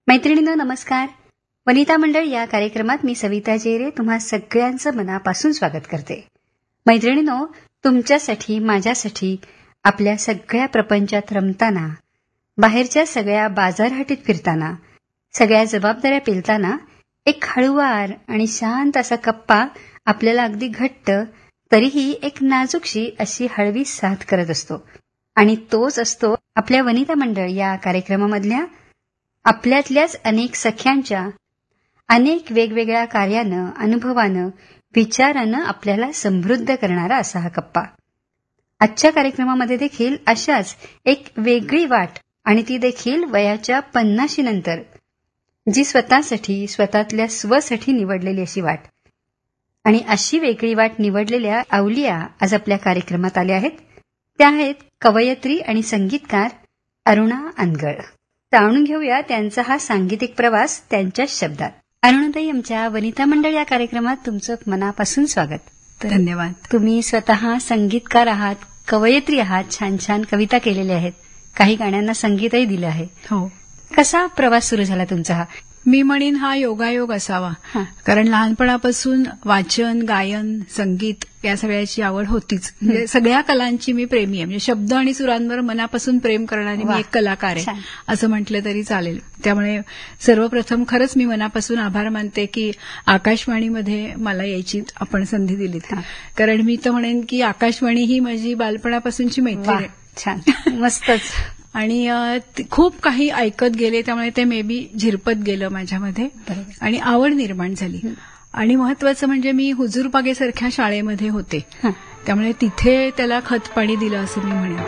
मैत्रिणींनो नमस्कार. वनिता मंडळ या कार्यक्रमात मी सविता जेरे तुम्हा सगळ्यांचं मनापासून स्वागत करते. मैत्रिणींनो, तुमच्यासाठी माझ्यासाठी आपल्या सगळ्या प्रपंचात रमताना, बाहेरच्या सगळ्या बाजारहाटीत फिरताना, सगळ्या जबाबदाऱ्या पेलताना एक हळूवार आणि शांत असा कप्पा आपल्याला अगदी घट्ट तरीही एक नाजूकशी अशी हळवी साथ करत असतो. आणि तोच असतो आपल्या वनिता मंडळ या कार्यक्रमामधल्या आपल्यातल्याच अनेक सख्यांच्या अनेक वेगवेगळ्या कार्यानं, अनुभवानं, विचारानं आपल्याला समृद्ध करणारा असा हा कप्पा. आजच्या कार्यक्रमामध्ये देखील अशाच एक वेगळी वाट आणि ती देखील वयाच्या 50 नंतर, जी स्वतःसाठी, स्वतःतल्या स्वसाठी निवडलेली अशी वाट. आणि अशी वेगळी वाट निवडलेल्या अवलिया आज आपल्या कार्यक्रमात आल्या आहेत. त्या आहेत कवयित्री आणि संगीतकार अरुणा अनगळ. जाणून घेऊया त्यांचा हा सांगीतिक प्रवास त्यांच्याच शब्दात. अरुणाताई, आमच्या वनिता मंडळ या कार्यक्रमात तुमचं मनापासून स्वागत. धन्यवाद. तुम्ही स्वतः संगीतकार आहात, कवयित्री आहात, छान छान कविता केलेल्या आहेत, काही गाण्यांना संगीतही दिलं आहे. हो. कसा प्रवास सुरू झाला तुमचा हा? मी म्हणेन हा योगायोग असावा. कारण लहानपणापासून वाचन, गायन, संगीत या सगळ्याची आवड होतीच. म्हणजे सगळ्या कलांची मी प्रेमी आहे. म्हणजे शब्द आणि सुरांवर मनापासून प्रेम करणारी मी एक कलाकार आहे असं म्हटलं तरी चालेल. त्यामुळे सर्वप्रथम खरंच मी मनापासून आभार मानते की आकाशवाणीमध्ये मला यायची आपण संधी दिलीत. कारण मी तर म्हणेन की आकाशवाणी ही माझी बालपणापासूनची मैत्री आहे. छान, मस्तच. आणि खूप काही ऐकत गेले, त्यामुळे ते मे बी झिरपत गेलं माझ्यामध्ये आणि आवड निर्माण झाली. आणि महत्वाचं म्हणजे मी हुजूरबागेसारख्या शाळेमध्ये होते, त्यामुळे तिथे त्याला खतपाणी दिलं असं मी म्हणेन.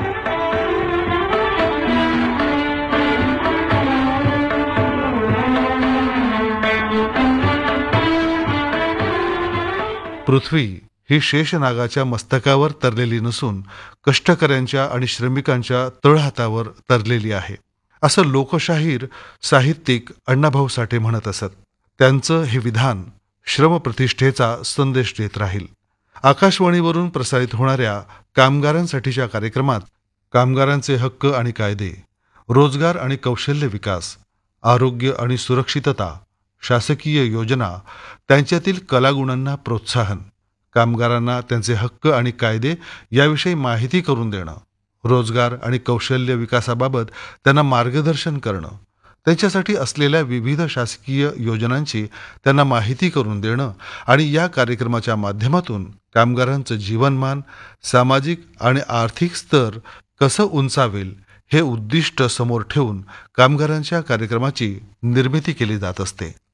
पृथ्वी ही शेषनागाच्या मस्तकावर तरलेली नसून कष्टकऱ्यांच्या आणि श्रमिकांच्या तळहातावर तरलेली आहे, असं लोकशाहीर साहित्यिक अण्णाभाऊ साठे म्हणत असत. त्यांचं हे विधान श्रमप्रतिष्ठेचा संदेश देत राहील. आकाशवाणीवरून प्रसारित होणाऱ्या कामगारांसाठीच्या कार्यक्रमात कामगारांचे हक्क आणि कायदे, रोजगार आणि कौशल्य विकास, आरोग्य आणि सुरक्षितता, शासकीय योजना, त्यांच्यातील कलागुणांना प्रोत्साहन, कामगारांना त्यांचे हक्क आणि कायदे याविषयी माहिती करून देणं, रोजगार आणि कौशल्य विकासाबाबत त्यांना मार्गदर्शन करणं, त्यांच्यासाठी असलेल्या विविध शासकीय योजनांची त्यांना माहिती करून देणं आणि या कार्यक्रमाच्या माध्यमातून कामगारांचं जीवनमान, सामाजिक आणि आर्थिक स्तर कसं उंचावेल हे उद्दिष्ट समोर ठेवून कामगारांच्या कार्यक्रमाची निर्मिती केली जात असते.